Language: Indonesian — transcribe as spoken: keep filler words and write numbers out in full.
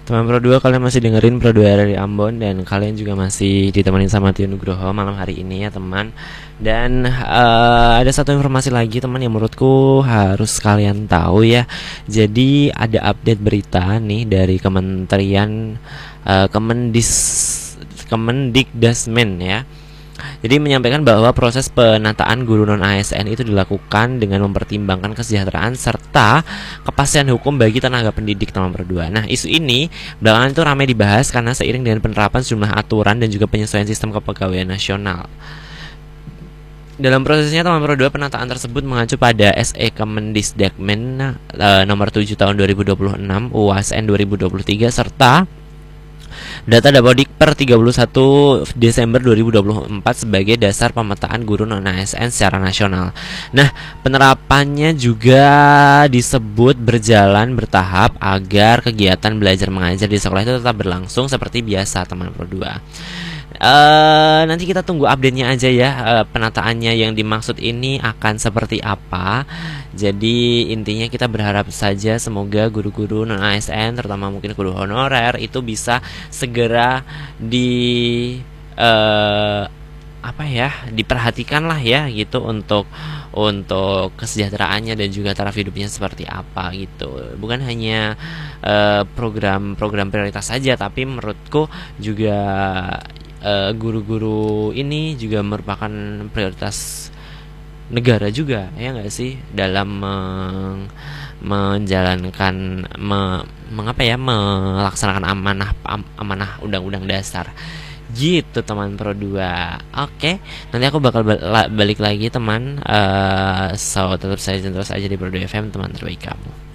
Teman Pro dua, kalian masih dengerin Pro dua dari Ambon, dan kalian juga masih ditemani sama Tio Nugroho malam hari ini ya teman. Dan uh, ada satu informasi lagi teman yang menurutku harus kalian tahu ya. Jadi ada update berita nih dari Kementerian uh, Kemendis Kemendikdasmen ya. Jadi menyampaikan bahwa proses penataan guru non A S N itu dilakukan dengan mempertimbangkan kesejahteraan serta kepastian hukum bagi tenaga pendidik teman berdua. Nah, isu ini belakangan itu ramai dibahas karena seiring dengan penerapan sejumlah aturan dan juga penyesuaian sistem kepegawaian nasional. Dalam prosesnya teman Pro dua, penataan tersebut mengacu pada S E Kemendisdakmen uh, nomor tujuh tahun dua ribu dua puluh enam U A S N dua ribu dua puluh tiga serta data Dapodik per tiga puluh satu Desember dua ribu dua puluh empat sebagai dasar pemetaan guru non A S N secara nasional. Nah, penerapannya juga disebut berjalan bertahap agar kegiatan belajar mengajar di sekolah itu tetap berlangsung seperti biasa teman Pro dua. Uh, nanti kita tunggu update-nya aja ya, uh, penataannya yang dimaksud ini akan seperti apa. Jadi intinya kita berharap saja semoga guru-guru non A S N, terutama mungkin guru honorer, itu bisa segera di uh, apa ya diperhatikan lah ya gitu untuk untuk kesejahteraannya dan juga taraf hidupnya seperti apa gitu. Bukan hanya uh, program-program prioritas saja, tapi menurutku juga Uh, guru-guru ini juga merupakan prioritas negara juga ya nggak sih dalam meng, menjalankan me, mengapa ya melaksanakan amanah am, amanah undang-undang dasar gitu teman Pro dua. Oke, nanti aku bakal balik lagi teman, uh, so tetap saja terus aja di Pro dua F M, teman terbaik kamu.